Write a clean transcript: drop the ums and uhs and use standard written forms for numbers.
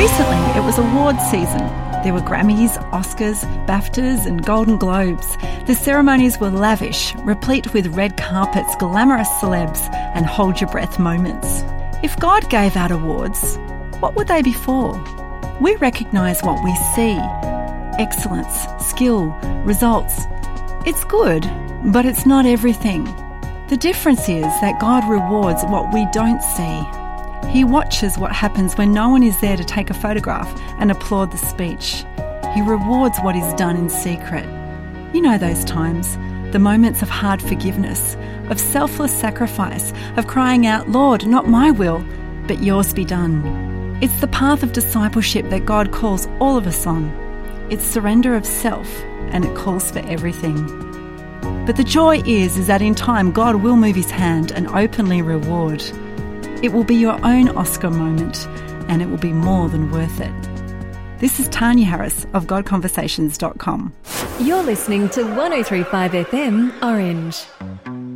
Recently, it was awards season. There were Grammys, Oscars, BAFTAs and Golden Globes. The ceremonies were lavish, replete with red carpets, glamorous celebs and hold-your-breath moments. If God gave out awards, what would they be for? We recognise what we see. Excellence, skill, results. It's good, but it's not everything. The difference is that God rewards what we don't see. He watches what happens when no one is there to take a photograph and applaud the speech. He rewards what is done in secret. You know those times, the moments of hard forgiveness, of selfless sacrifice, of crying out, "Lord, not my will, but yours be done." It's the path of discipleship that God calls all of us on. It's surrender of self, and it calls for everything. But the joy is that in time God will move his hand and openly reward. It will be your own Oscar moment, and it will be more than worth it. This is Tanya Harris of GodConversations.com. You're listening to 103.5 FM Orange.